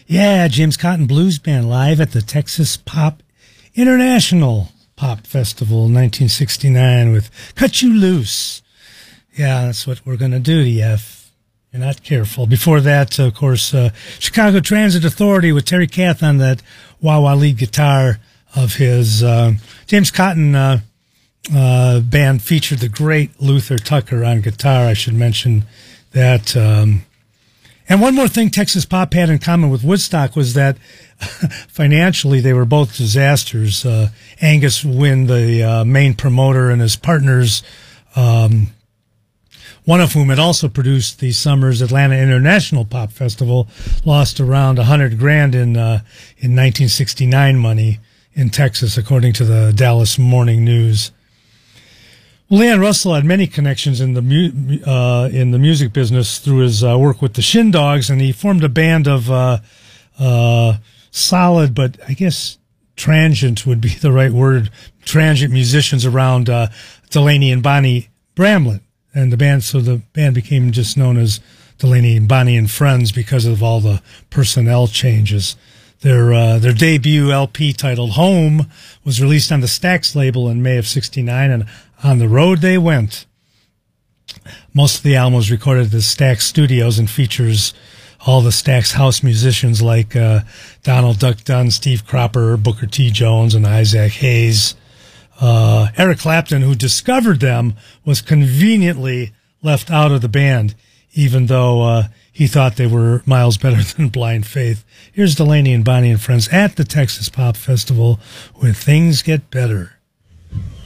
Yeah, James Cotton Blues Band live at the Texas Pop International Pop Festival in 1969 with Cut You Loose. Yeah, that's what we're going to do to you if you're not careful. Before that, of course, Chicago Transit Authority with Terry Kath on that wah-wah lead guitar of his. James Cotton band featured the great Luther Tucker on guitar. I should mention that. And one more thing Texas Pop had in common with Woodstock was that financially they were both disasters. Angus Wynn, the main promoter, and his partners, one of whom had also produced the summer's Atlanta International Pop Festival, lost around $100,000 in 1969 money in Texas, according to the Dallas Morning News. Well, Leon Russell had many connections in the music business through his work with the Shin Dogs, and he formed a band of solid, but I guess transient would be the right word, transient musicians around Delaney and Bonnie Bramlett. And the band became just known as Delaney and Bonnie and Friends because of all the personnel changes. Their debut LP titled Home was released on the Stax label in May of '69, and on the road they went. Most of the album was recorded at the Stax Studios and features all the Stax house musicians like Donald Duck Dunn, Steve Cropper, Booker T. Jones, and Isaac Hayes. Eric Clapton, who discovered them, was conveniently left out of the band, even though he thought they were miles better than Blind Faith. Here's Delaney and Bonnie and Friends at the Texas Pop Festival with Things Get Better.